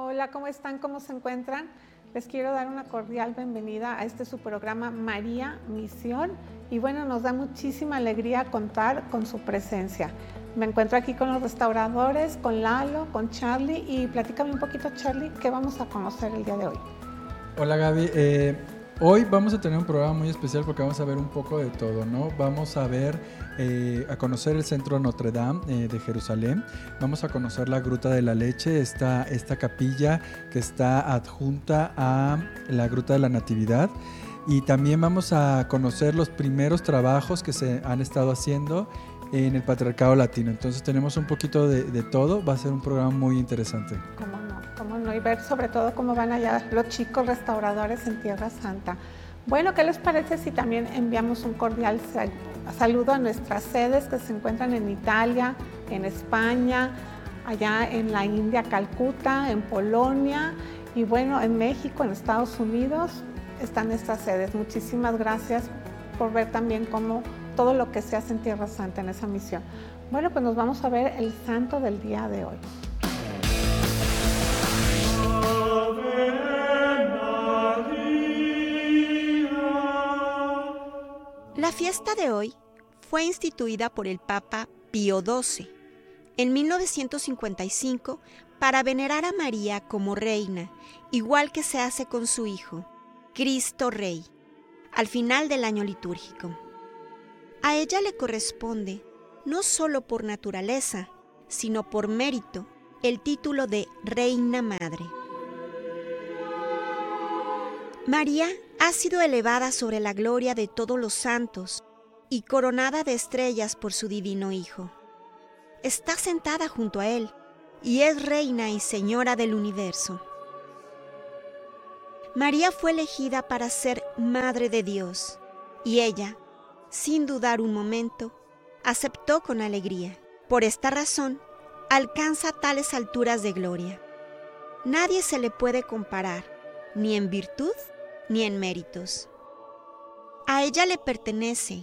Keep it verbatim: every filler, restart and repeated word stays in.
Hola, ¿cómo están? ¿Cómo se encuentran? Les quiero dar una cordial bienvenida a este su programa María Misión y bueno, nos da muchísima alegría contar con su presencia. Me encuentro aquí con los restauradores, con Lalo, con Charlie y platícame un poquito, Charlie, ¿qué vamos a conocer el día de hoy? Hola Gaby, eh, hoy vamos a tener un programa muy especial porque vamos a ver un poco de todo, ¿no? Vamos a ver, eh, a conocer el centro Notre Dame eh, de Jerusalén, vamos a conocer la Gruta de la Leche, esta, esta capilla que está adjunta a la Gruta de la Natividad, y también vamos a conocer los primeros trabajos que se han estado haciendo en el Patriarcado Latino. Entonces tenemos un poquito de, de todo, va a ser un programa muy interesante. ¿Cómo no? ¿Cómo no? Y ver sobre todo cómo van allá los chicos restauradores en Tierra Santa. Bueno, ¿qué les parece si también enviamos un cordial saludo a nuestras sedes que se encuentran en Italia, en España, allá en la India, Calcuta, en Polonia y bueno, en México, en Estados Unidos están estas sedes. Muchísimas gracias por ver también cómo todo lo que se hace en Tierra Santa en esa misión. Bueno, pues nos vamos a ver el santo del día de hoy. La fiesta de hoy fue instituida por el Papa Pío doce en mil novecientos cincuenta y cinco para venerar a María como reina, igual que se hace con su Hijo, Cristo Rey, al final del año litúrgico. A ella le corresponde, no solo por naturaleza, sino por mérito, el título de Reina Madre. María ha sido elevada sobre la gloria de todos los santos y coronada de estrellas por su divino Hijo. Está sentada junto a Él y es reina y señora del universo. María fue elegida para ser Madre de Dios y ella, sin dudar un momento, aceptó con alegría. Por esta razón, alcanza tales alturas de gloria. Nadie se le puede comparar, ni en virtud ni en méritos. A ella le pertenece